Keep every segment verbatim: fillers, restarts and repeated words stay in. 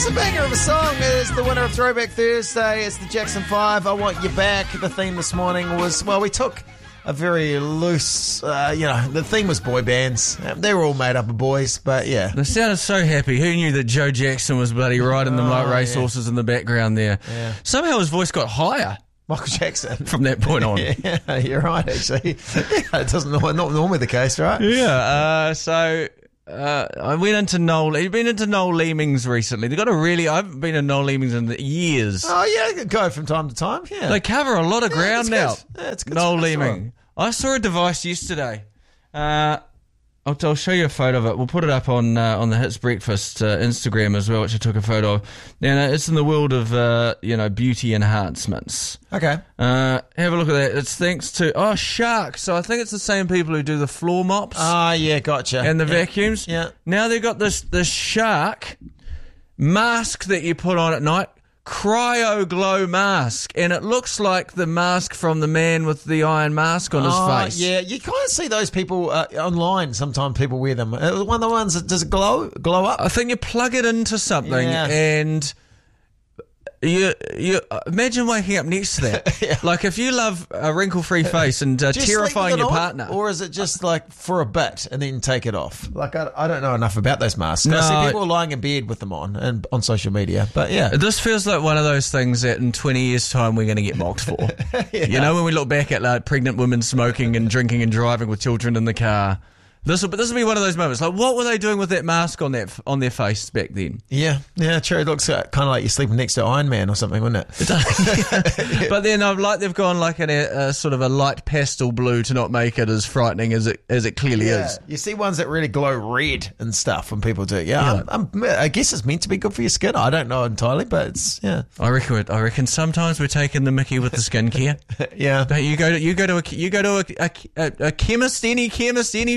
It's a banger of a song. It's the winner of Throwback Thursday. It's the Jackson five. I Want You Back. The theme this morning was, well, we took a very loose, uh, you know, the theme was boy bands. They were all made up of boys, but yeah. They sounded so happy. Who knew that Joe Jackson was bloody riding them Oh, like race yeah. horses in the background there? Yeah. Somehow his voice got higher Michael Jackson. from that point on. Yeah, you're right, actually. Yeah, it doesn't not normally the case, right? Yeah, uh, so uh, I went into Noel. You've been into Noel Leemings recently. They got a really. I haven't been to Noel Leemings in years. Oh, yeah, go from time to time, yeah. They cover a lot of Yeah, ground it's now. good. Yeah, it's good. Noel That's Leeming. I saw a device yesterday. Uh, I'll, I'll show you a photo of it. We'll put it up on uh, on the Hits Breakfast uh, Instagram as well, which I took a photo of. Now, it's in the world of uh, you know beauty enhancements. Okay. Uh, have a look at that. It's thanks to oh Shark. So I think it's the same people who do the floor mops Ah, yeah, gotcha. and the yeah. vacuums. Yeah. Now they've got this this Shark mask that you put on at night. Cryo glow mask, and it looks like the mask from the man with the iron mask on his Oh, face. yeah, you kind of see those people uh, online. Sometimes people wear them. Uh, one of the ones that does it glow, glow up? I think you plug it into something, Yeah. and you you imagine waking up next to that. Yeah. Like if you love a wrinkle-free face and uh, Do you sleep terrifying with it your on, partner, or is it just like for a bit and then take it off? Like I, I don't know enough about those masks. No, I see I- people lying in bed with them on and on social media. But yeah, this feels like one of those things that in twenty years' time we're going to get mocked for. Yeah. You know, when we look back at like pregnant women smoking and drinking and driving with children in the car. This will, but this will be one of those moments. Like, what were they doing with that mask on that on their face back then? yeah, yeah, true. It looks uh, kind of like you're sleeping next to Iron Man or something, wouldn't it? But then I've like they've gone like in a, a sort of a light pastel blue to not make it as frightening as it as it clearly Yeah, is. you see ones that really glow red and stuff when people do it. Yeah, Yeah. I'm, I'm, I guess it's meant to be good for your skin. I don't know entirely, but it's yeah, I reckon. it- I reckon sometimes we're taking the mickey with the skincare. yeah. But you go to you go to a you go to a, a, a chemist, any chemist, any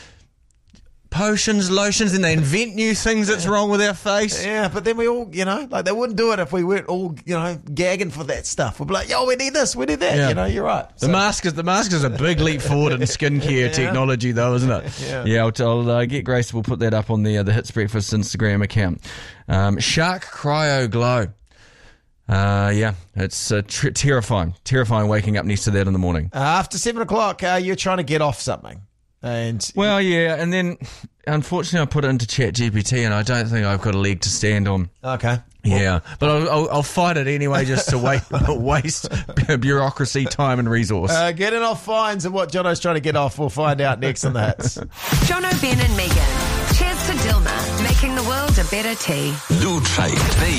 potions, lotions, and they invent new things that's wrong with our face. Yeah, but then we all, you know, like they wouldn't do it if we weren't all, you know, gagging for that stuff. We'd be like, yo, we need this, we need that. Yeah. You know, you're right. The So- mask is the mask is a big leap forward in skincare Yeah. technology, though, isn't it? Yeah. Yeah, I'll, I'll uh, get Grace. We'll put that up on the uh, the Hits Breakfast Instagram account. Um, Shark Cryo Glow. Uh, yeah, it's uh, tr- terrifying. Terrifying waking up next to that in the morning. Uh, after seven o'clock, uh, you're trying to get off something. And Well, yeah, and then unfortunately I put it into Chat G P T, and I don't think I've got a leg to stand on. okay. Yeah, but I'll, I'll, I'll fight it anyway, just to wait, waste bureaucracy, time, and resource. Uh, getting off fines and what Jono's trying to get off, we'll find out next on the Hits. Jono, Ben and Megan. Cheers to Dilma, making the world a better tea. Lou Trade. The